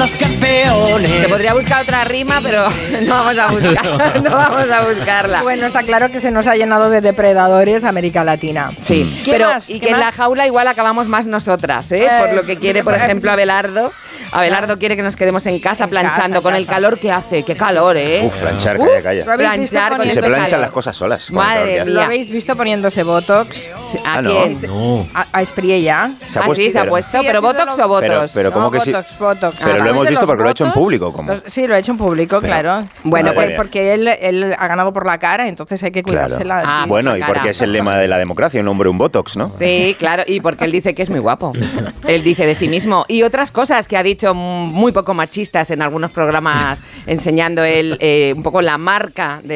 los campeones. Se podría buscar otra rima, pero no vamos a buscarla. Bueno, está claro que se nos ha llenado de depredadores América Latina. Sí, ¿Qué pero más? y ¿Qué que en más? la jaula igual acabamos más nosotras, por lo que quiere, por ejemplo, Abelardo. Abelardo quiere que nos quedemos en casa planchando con el calor que hace. ¡Qué calor, Planchar, calla. ¿Lo habéis visto Planchar con Si poniendo- se esto planchan calor. las cosas solas. con Madre el calor que hace. ¿Lo habéis visto poniéndose Botox? ¿A ¿no? quién? No. A Espriella. Se ha Ah, puesto, sí, se ha pero- puesto. Sí, ¿Pero ha sido Botox lo- o Botox? Pero ¿cómo No, que sí? Botox. Pero lo hemos visto porque lo ha hecho en público, ¿cómo? Sí, lo ha hecho en público, claro. Bueno, Madre pues mía. porque él ha ganado por la cara, entonces hay que cuidársela. Ah, sí. Bueno, la y cara. porque es el lema de la democracia, un hombre, un Botox, ¿no? Sí, claro, y porque él dice que es muy guapo. Él dice de sí mismo. Y otras cosas que ha dicho muy poco machistas en algunos programas, enseñando él un poco la marca de